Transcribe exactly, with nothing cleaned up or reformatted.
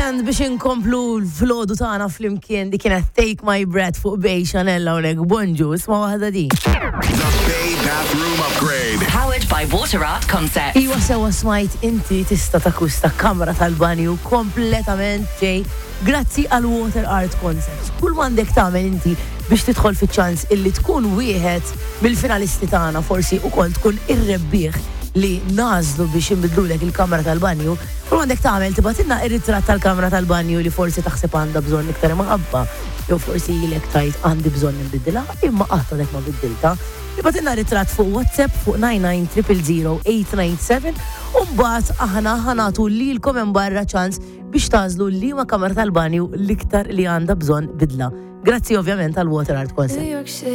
And biex inkomplu l-flodu tagħna flimkien di kienet Take My Breath fuq Bay Chanel hawnhekk Bonġu, isma' waħda di. The Bay Bathroom Upgrade. Powered by Water Art Concept. Iwa sewa smajt inti tista' takusta kamra tal-banju kompletament ġej grazzi għal Water Art Concept. Kull m'għandek tagħmel inti biex tidħol fiċ-ċans illi tkun wieħed mill-finalisti tagħna forsi ukoll tkun ir-rebbieħ li nażlu biex inbidlulek il-kamra tal-banju, u għandek tagħmel tibatilna ir-ritratt tal-kamra tal-banju li forsi taħseb għandha bżonn iktar maħabba, jew forsi ilek tajt għandi bżonn nbiddilha, imma qatt għadek ma biddilta. Tibatilna ritratt fuq WhatsApp fuq nine nine zero zero zero eight nine seven u mbagħad aħna ħanatu lilkom hemm barra ċans biex tażlu liema kamra tal-banju l-iktar li għandha bżonn bidla. Grazzi ovvjament għal Water Art Concept.